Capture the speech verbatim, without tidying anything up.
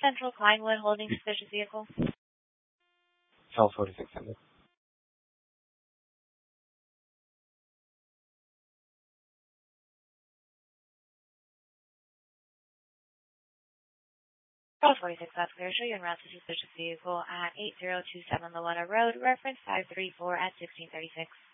Central Pinewood holding suspicious vehicle. L forty-six hundred. L forty-six, that's clear. Show you en route to suspicious vehicle at eight zero two seven Lowetta Road, reference five three four at sixteen thirty-six.